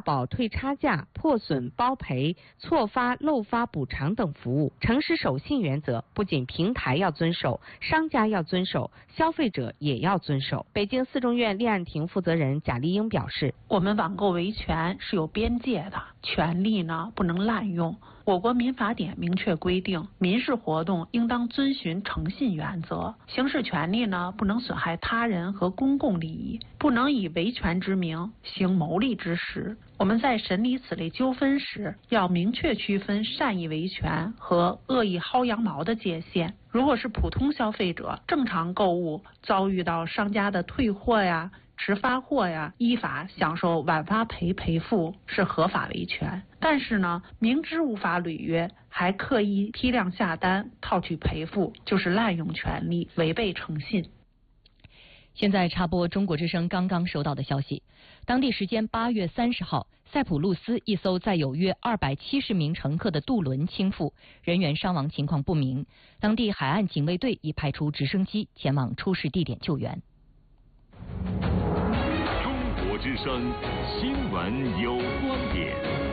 保退差价、破损包赔、错发漏发补偿等服务。诚实守信原则不仅平台要遵守，商家要遵守，消费者也要遵守。北京四中院立案庭负责人贾丽英表示， 我们网购维权是有边界的，权利呢不能滥用。我国民法典明确规定，民事活动应当遵循诚信原则，行使权利呢不能损害他人和公共利益，不能以维权之名行牟利之实。我们在审理此类纠纷时，要明确区分善意维权和恶意薅羊毛的界限。如果是普通消费者正常购物遭遇到商家的退货呀、迟发货呀，依法享受晚发赔付是合法维权。但是呢，明知无法履约，还刻意批量下单套取赔付，就是滥用权利，违背诚信。 现在插播中国之声刚刚收到的消息，当地时间8月30号，塞浦路斯一艘载有约270名乘客的渡轮倾覆，人员伤亡情况不明。当地海岸警卫队已派出直升机前往出事地点救援。 中国之声新闻有观点。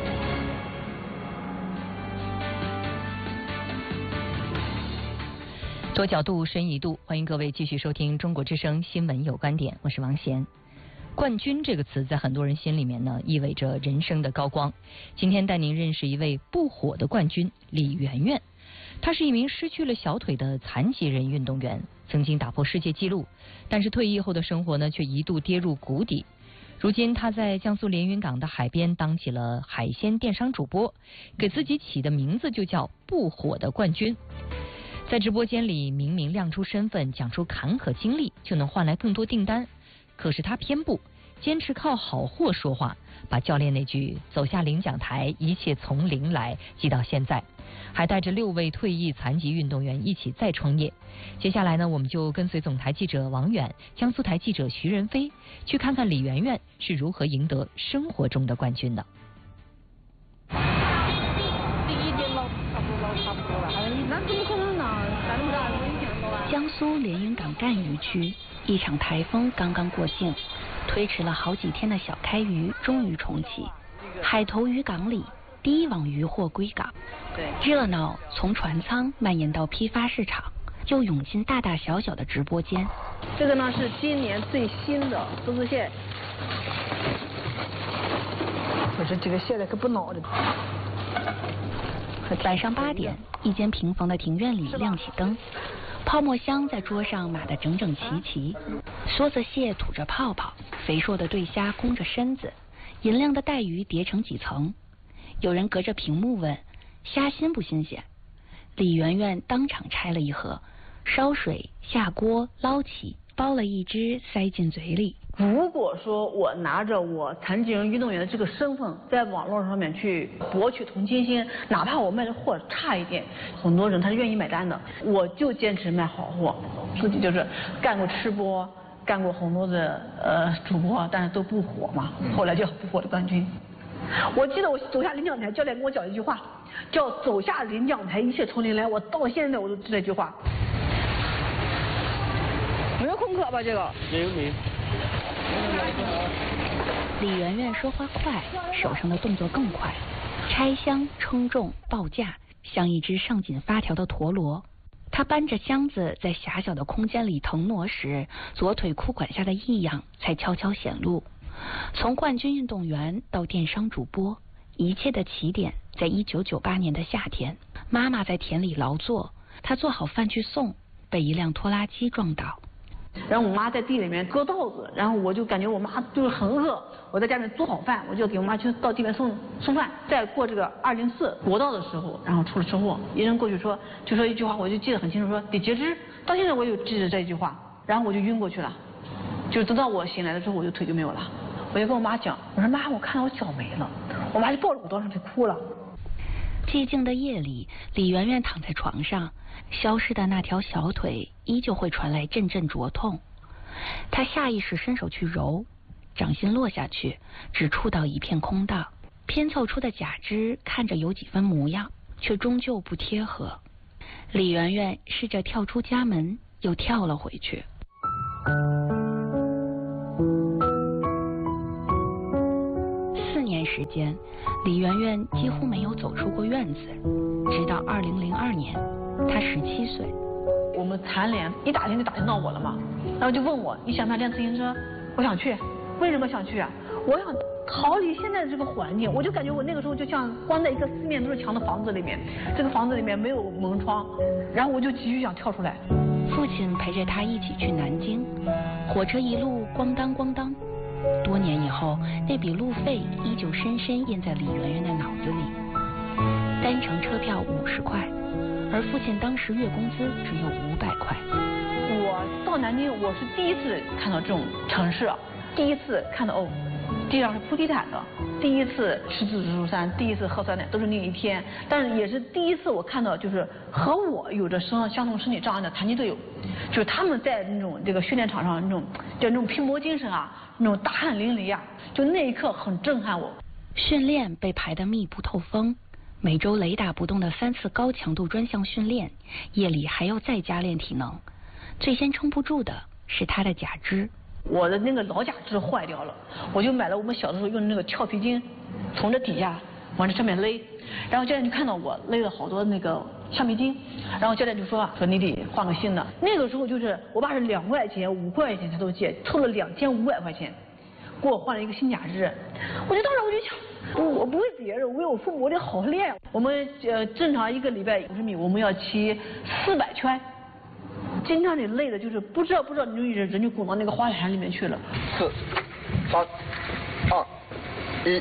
多角度，深一度，欢迎各位继续收听中国之声新闻有观点，我是王贤。冠军这个词在很多人心里面呢，意味着人生的高光。今天带您认识一位不火的冠军李媛媛，她是一名失去了小腿的残疾人运动员，曾经打破世界纪录，但是退役后的生活呢，却一度跌入谷底。如今她在江苏连云港的海边当起了海鲜电商主播，给自己起的名字就叫不火的冠军。在直播间里明明亮出身份，讲出坎坷经历，就能换来更多订单，可是他偏不，坚持靠好货说话，把教练那句走下领奖台一切从零来记到现在，还带着6位退役残疾运动员一起再创业。接下来呢，我们就跟随总台记者王远、江苏台记者徐仁飞去看看李媛媛是如何赢得生活中的冠军的。 江苏连云港赣渔区，一场台风刚刚过境，推迟了好几天的小开渔终于重启。海头渔港里，第一网渔获归港，热闹从船舱蔓延到批发市场，又涌进大大小小的直播间。 这个呢是今年最新的梭子蟹，我说这个蟹的可不孬的。 晚上8点，一间平房的庭院里亮起灯，泡沫箱在桌上码得整整齐齐，梭子蟹吐着泡泡，肥硕的对虾弓着身子，银亮的带鱼叠成几层。有人隔着屏幕问：虾新不新鲜？李媛媛当场拆了一盒，烧水下锅捞起，剥了一只塞进嘴里。 如果说我拿着我残疾人运动员的这个身份在网络上面去博取同情心，哪怕我卖的货差一点，很多人他是愿意买单的。我就坚持卖好货，自己就是干过吃播，干过很多的主播，但是都不火嘛，后来就不火的冠军。我记得我走下领奖台，教练跟我讲一句话，叫走下领奖台一切从零来，我到现在我都记得这句话。没有空壳吧这个？没。 李媛媛说话快，手上的动作更快，拆箱称重报价，像一只上紧发条的陀螺。她搬着箱子在狭小的空间里腾挪时，左腿裤管下的异样才悄悄显露。从冠军运动员到电商主播，一切的起点在1998年的夏天。妈妈在田里劳作，她做好饭去送，被一辆拖拉机撞倒。 然后我妈在地里面割稻子，然后我就感觉我妈就是很饿，我在家里面做好饭，我就给我妈去到地里面送饭。在过这个204国道的时候，然后出了车祸，一人过去就说一句话，我就记得很清楚，说得截肢。到现在我有记得这一句话，然后我就晕过去了，就等到我醒来的时候，我就腿就没有了。我就跟我妈讲，我说妈，我看到我脚没了，我妈就抱着我到上去哭了。 寂静的夜里，李媛媛躺在床上，消失的那条小腿依旧会传来阵阵灼痛。她下意识伸手去揉，掌心落下去，只触到一片空荡，拼凑出的假肢看着有几分模样，却终究不贴合。李媛媛试着跳出家门，又跳了回去。4年时间，李媛媛几乎没有走出过院子，直到2002年，她17岁。 我们残联一打听就打听到我了嘛，然后就问我你想不想练自行车？我想去。为什么想去啊？我想逃离现在的这个环境，我就感觉我那个时候就像关在一个四面都是墙的房子里面，这个房子里面没有门窗，然后我就急需想跳出来。 父亲陪着他一起去南京，火车一路咣当咣当。多年以后，那笔路费依旧深深印在李媛媛的脑子里。单程车票50块，而父亲当时月工资只有500块。 我到南京，我是第一次看到这种城市啊，第一次看到地上是铺地毯的，第一次吃自助餐，第一次喝酸奶，都是那一天。但是也是第一次我看到，就是和我有着相同身体障碍的残疾队友，就是他们在那种这个训练场上那种拼搏精神啊，那种大汗淋漓啊，就那一刻很震撼我。 训练被排得密不透风，每周雷打不动的3次高强度专项训练，夜里还要再加练体能。最先撑不住的是他的假肢。 我的那个老假肢坏掉了，我就买了我们小的时候用的那个跳皮筋，从这底下往这上面勒，然后教练就看到我勒了好多那个橡皮筋，然后教练就说你得换个新的。那个时候就是我爸是2块钱、5块钱他都借，凑了2500块钱，给我换了一个新假肢。我就当时我就想，我不为别人，我为我父母，我得好好练。我们正常一个礼拜50米，我们要骑400圈。经常你累的，就是不知道，你就人就滚到那个花坛里面去了。 4、3、2、1。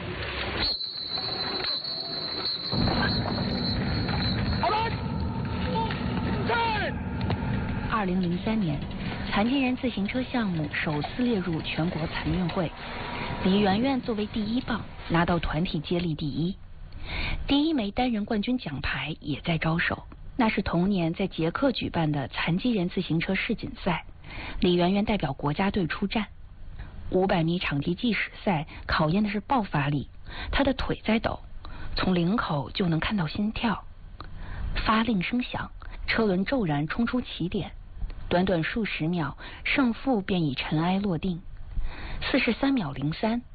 2003年，残疾人自行车项目首次列入全国残运会，李媛媛作为第1棒拿到团体接力第1，第1枚单人冠军奖牌也在招手。那是同年在捷克举办的残疾人自行车世锦赛，李媛媛代表国家队出战。500米场地计时赛考验的是爆发力，她的腿在抖，从领口就能看到心跳。发令声响，车轮骤然冲出起点，短短数十秒，胜负便以尘埃落定。43秒03，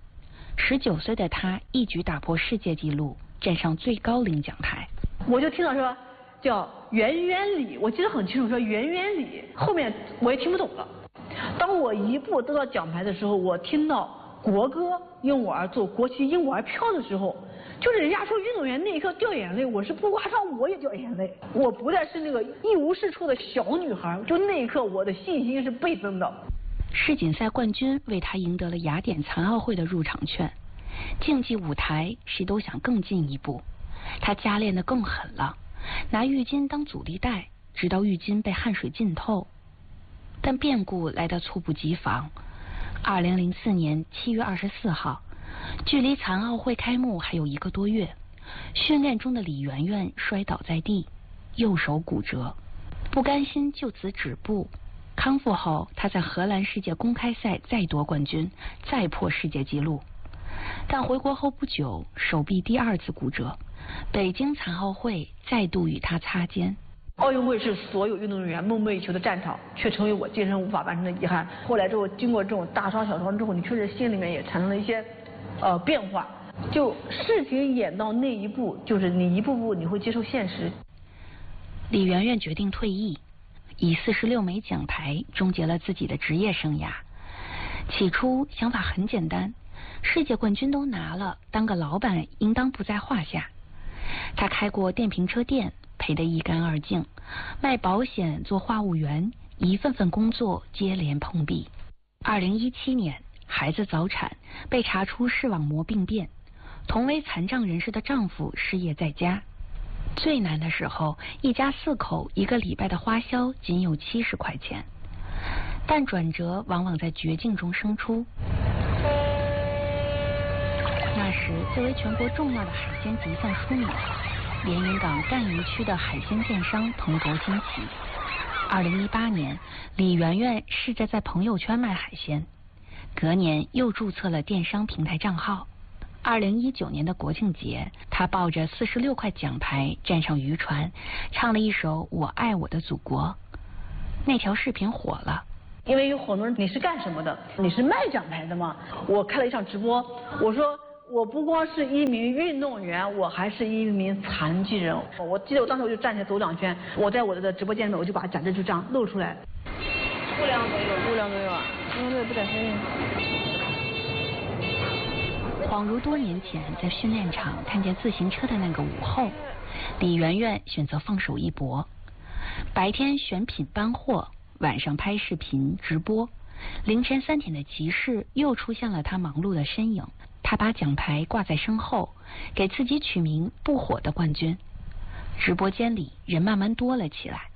19岁的她一举打破世界纪录，站上最高领奖台。 我就听到说叫圆圆里，我记得很清楚，说圆圆里，后面我也听不懂了。当我一步得到奖牌的时候，我听到国歌因我而作，国旗因我而飘的时候，就是人家说运动员那一刻掉眼泪，我是不夸张，我也掉眼泪。我不再是那个一无是处的小女孩，就那一刻我的信心是倍增的。 世锦赛冠军为她赢得了雅典残奥会的入场券，竞技舞台谁都想更进一步，她加练得更狠了，拿浴巾当阻力带，直到浴巾被汗水浸透。但变故来得猝不及防。2004年7月24号，距离残奥会开幕还有1个多月，训练中的李媛媛摔倒在地，右手骨折。不甘心就此止步，康复后她在荷兰世界公开赛再夺冠军，再破世界纪录。但回国后不久，手臂第2次骨折，北京残奥会再度与她擦肩。 奥运会是所有运动员梦寐以求的战场，却成为我今生无法完成的遗憾。后来之后，经过这种大伤小伤之后，你确实心里面也产生了一些变化。就事情演到那一步，就是你一步步你会接受现实。 李媛媛决定退役，以46枚奖牌终结了自己的职业生涯。起初想法很简单，世界冠军都拿了，当个老板应当不在话下。他开过电瓶车店，赔得一干二净，卖保险，做话务员，一份份工作接连碰壁。2017年，孩子早产，被查出视网膜病变，同为残障人士的丈夫失业在家。最难的时候，一家4口1个礼拜的花销仅有70块钱。但转折往往在绝境中生出。那时，作为全国重要的海鲜集散枢纽，连云港赣榆区的海鲜电商蓬勃兴起。2018年，李媛媛试着在朋友圈卖海鲜，隔年又注册了电商平台账号。2019年的国庆节，她抱着46块奖牌站上渔船，唱了一首《我爱我的祖国》。那条视频火了， 因为有很多人，你是干什么的？你是卖奖牌的吗？我开了一场直播，我说我不光是一名运动员，我还是一名残疾人。我记得我当时我就站起来走2圈，我在我的直播间里面我就把假肢就这样露出来。 5两左右啊，因为不太适应。 恍如多年前在训练场看见自行车的那个午后，李媛媛选择放手一搏。白天选品搬货，晚上拍视频直播，凌晨3点的集市又出现了她忙碌的身影。她把奖牌挂在身后，给自己取名不火的冠军。直播间里人慢慢多了起来。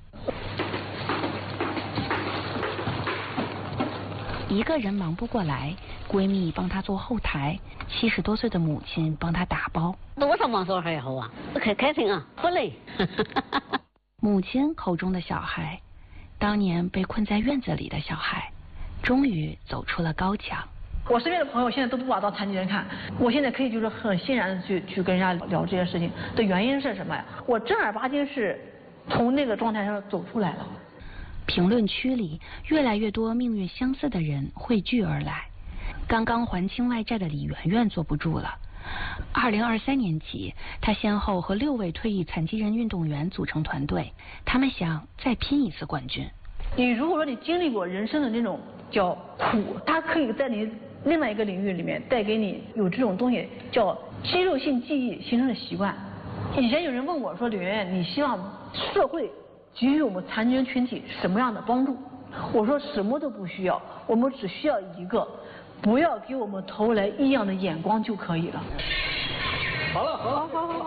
一个人忙不过来，闺蜜帮她做后台，70多岁的母亲帮她打包。 多少忙活还好啊，可开心啊，不累。 母亲口中的小孩，当年被困在院子里的小孩，终于走出了高墙。 我身边的朋友现在都不把我当残疾人看，我现在可以就是很欣然的去跟人家聊这些事情的原因是什么呀？我正儿八经是从那个状态上走出来了。 评论区里越来越多命运相似的人汇聚而来。刚刚还清外债的李媛媛坐不住了。2023年起，她先后和6位退役残疾人运动员组成团队，他们想再拼一次冠军。 你如果说你经历过人生的那种叫苦，它可以在你另外一个领域里面带给你有这种东西叫肌肉性记忆形成的习惯。以前有人问我说，李媛媛，你希望社会给予我们残疾人群体什么样的帮助？我说什么都不需要，我们只需要一个，不要给我们投来异样的眼光就可以了。 好了，好。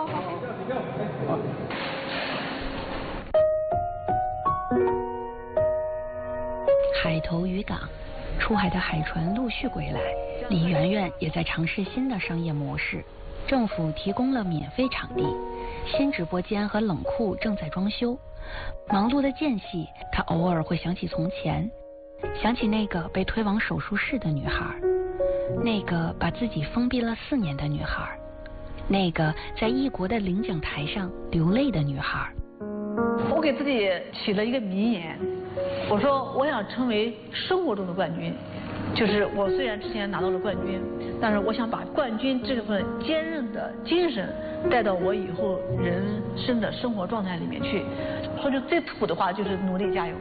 海头渔港，出海的海船陆续归来，李媛媛也在尝试新的商业模式。政府提供了免费场地，新直播间和冷库正在装修。忙碌的间隙，她偶尔会想起从前，想起那个被推往手术室的女孩，那个把自己封闭了4年的女孩，那个在异国的领奖台上流泪的女孩。 我给自己起了一个名言，我说我想成为生活中的冠军，就是我虽然之前拿到了冠军，但是我想把冠军这份坚韧的精神带到我以后人生的生活状态里面去。说句最土的话，就是努力加油。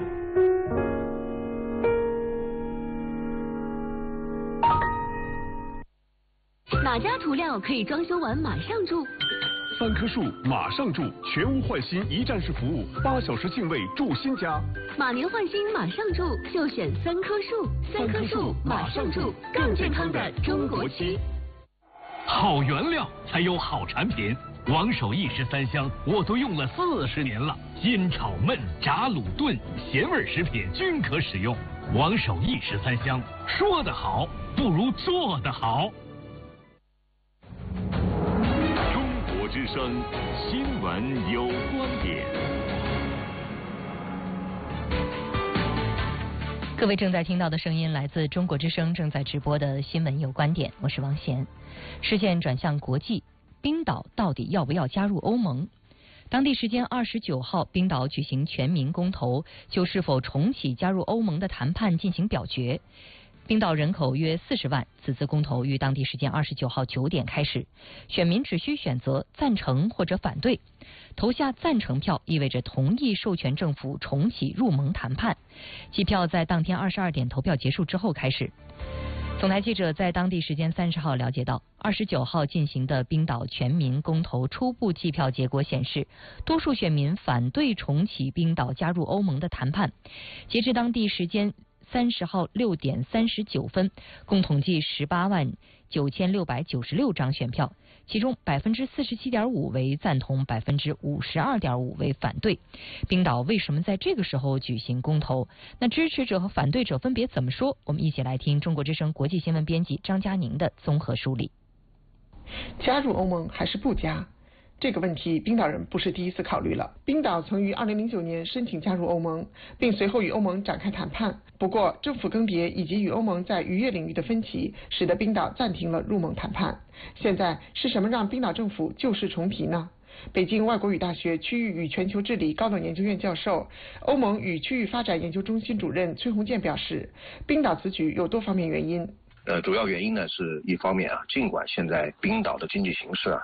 哪家涂料可以装修完马上住 ？3棵树马上住，全屋换新一站式服务，8小时净位住新家。 马年换新马上住，就选3棵树，3棵树马上住，更健康的中国漆。 好原料才有好产品，王守义13香我都用了40年了，煎炒焖炸卤炖咸味食品均可使用。王守义13香，说得好不如做得好。 中国之声新闻有观点。 各位正在听到的声音来自中国之声正在直播的新闻有观点，我是王贤。视线转向国际，冰岛到底要不要加入欧盟？当地时间29号，冰岛举行全民公投，就是否重启加入欧盟的谈判进行表决。冰岛人口约40万，此次公投于当地时间29号9点开始，选民只需选择赞成或者反对。投下赞成票意味着同意授权政府重启入盟谈判，计票在当天22点投票结束之后开始。总台记者在当地时间30号了解到，29号进行的冰岛全民公投初步计票结果显示，多数选民反对重启冰岛加入欧盟的谈判。截至当地时间30号6点39分，共统计18万9696张选票，其中47.5%为赞同，52.5%为反对。冰岛为什么在这个时候举行公投？那支持者和反对者分别怎么说？我们一起来听中国之声国际新闻编辑张佳宁的综合梳理。 加入欧盟还是不加？这个问题冰岛人不是第一次考虑了。冰岛曾于2009年申请加入欧盟，并随后与欧盟展开谈判。不过政府更迭以及与欧盟在渔业领域的分歧，使得冰岛暂停了入盟谈判。现在是什么让冰岛政府旧事重提呢？北京外国语大学区域与全球治理高等研究院教授、欧盟与区域发展研究中心主任崔洪建表示，冰岛此举有多方面原因。 主要原因呢是一方面啊，尽管现在冰岛的经济形势啊